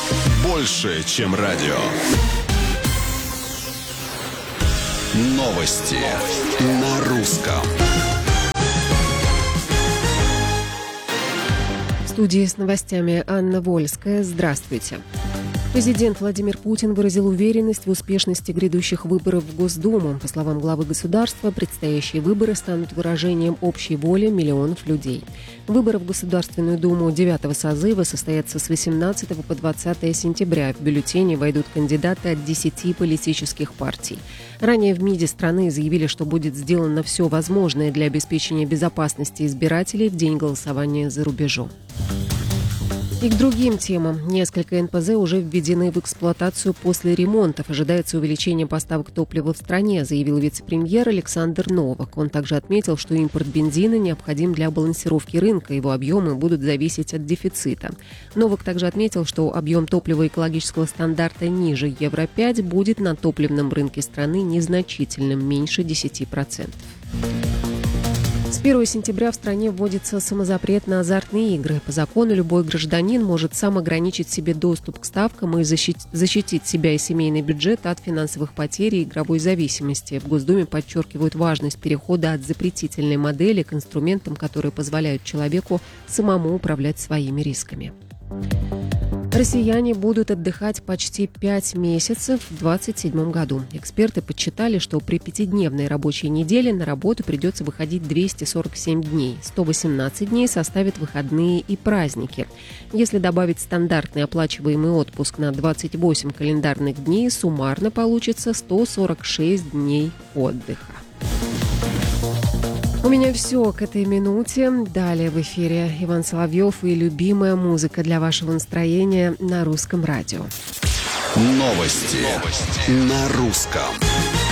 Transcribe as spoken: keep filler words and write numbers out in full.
больше, чем радио. Новости на русском. В студии с новостями Анна Вольская. Здравствуйте. Президент Владимир Путин выразил уверенность в успешности грядущих выборов в Госдуму. По словам главы государства, предстоящие выборы станут выражением общей воли миллионов людей. Выборы в Государственную Думу девятого созыва состоятся с восемнадцатого по двадцатое сентября. В бюллетени войдут кандидаты от десяти политических партий. Ранее в МИДе страны заявили, что будет сделано все возможное для обеспечения безопасности избирателей в день голосования за рубежом. И к другим темам. Несколько эн пэ зэ уже введены в эксплуатацию после ремонтов. Ожидается увеличение поставок топлива в стране, заявил вице-премьер Александр Новак. Он также отметил, что импорт бензина необходим для балансировки рынка. Его объемы будут зависеть от дефицита. Новак также отметил, что объем топлива экологического стандарта ниже евро пять будет на топливном рынке страны незначительным, меньше десяти процентов. С первого сентября в стране вводится самозапрет на азартные игры. По закону любой гражданин может сам ограничить себе доступ к ставкам и защитить себя и семейный бюджет от финансовых потерь и игровой зависимости. В Госдуме подчеркивают важность перехода от запретительной модели к инструментам, которые позволяют человеку самому управлять своими рисками. Россияне будут отдыхать почти пять месяцев в двадцать седьмом году. Эксперты подсчитали, что при пятидневной рабочей неделе на работу придется выходить двести сорок семь дней. сто восемнадцать дней составят выходные и праздники. Если добавить стандартный оплачиваемый отпуск на двадцать восемь календарных дней, суммарно получится сто сорок шесть дней отдыха. У меня все к этой минуте. Далее в эфире Иван Соловьев и любимая музыка для вашего настроения на русском радио. Новости, Новости. На русском.